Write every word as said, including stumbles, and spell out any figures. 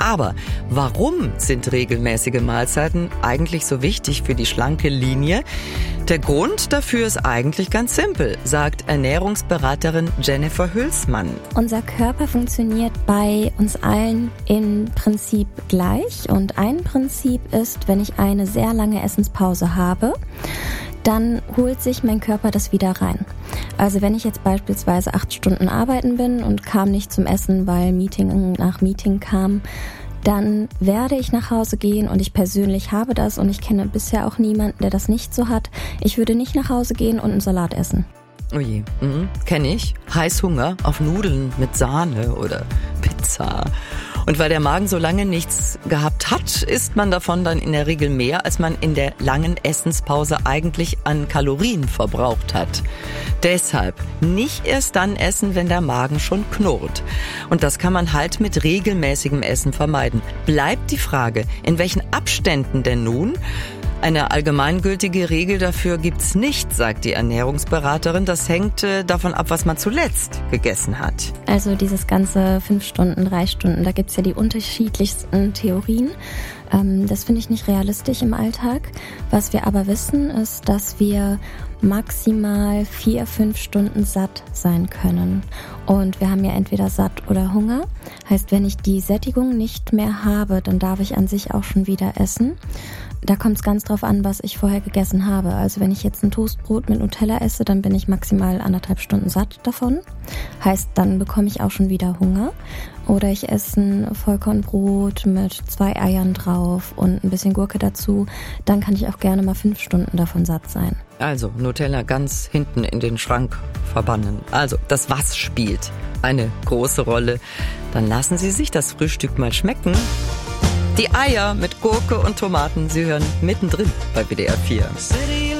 Aber warum sind regelmäßige Mahlzeiten eigentlich so wichtig für die schlanke Linie? Der Grund dafür ist eigentlich ganz simpel, sagt Ernährungsberaterin Jennifer Hülsmann. Unser Körper funktioniert bei uns allen im Prinzip gleich. Und ein Prinzip ist, wenn ich eine sehr lange Essenspause habe, dann holt sich mein Körper das wieder rein. Also wenn ich jetzt beispielsweise acht Stunden arbeiten bin und kam nicht zum Essen, weil Meeting nach Meeting kam, dann werde ich nach Hause gehen und ich persönlich habe das und ich kenne bisher auch niemanden, der das nicht so hat. Ich würde nicht nach Hause gehen und einen Salat essen. Oh je, mhm. Kenne ich. Heißhunger auf Nudeln mit Sahne oder Pizza. Und weil der Magen so lange nichts gehabt hat, isst man davon dann in der Regel mehr, als man in der langen Essenspause eigentlich an Kalorien verbraucht hat. Deshalb nicht erst dann essen, wenn der Magen schon knurrt. Und das kann man halt mit regelmäßigem Essen vermeiden. Bleibt die Frage, in welchen Abständen denn nun? Eine allgemeingültige Regel dafür gibt's nicht, sagt die Ernährungsberaterin. Das hängt äh, davon ab, was man zuletzt gegessen hat. Also dieses ganze fünf Stunden, drei Stunden, da gibt's ja die unterschiedlichsten Theorien. Ähm, das finde ich nicht realistisch im Alltag. Was wir aber wissen, ist, dass wir maximal vier, fünf Stunden satt sein können. Und wir haben ja entweder satt oder Hunger. Heißt, wenn ich die Sättigung nicht mehr habe, dann darf ich an sich auch schon wieder essen. Da kommt es ganz drauf an, was ich vorher gegessen habe. Also wenn ich jetzt ein Toastbrot mit Nutella esse, dann bin ich maximal anderthalb Stunden satt davon. Heißt, dann bekomme ich auch schon wieder Hunger. Oder ich esse ein Vollkornbrot mit zwei Eiern drauf und ein bisschen Gurke dazu. Dann kann ich auch gerne mal fünf Stunden davon satt sein. Also Nutella ganz hinten in den Schrank verbannen. Also das Was spielt eine große Rolle. Dann lassen Sie sich das Frühstück mal schmecken. Die Eier mit Gurke und Tomaten, Sie hören mittendrin bei W D R vier.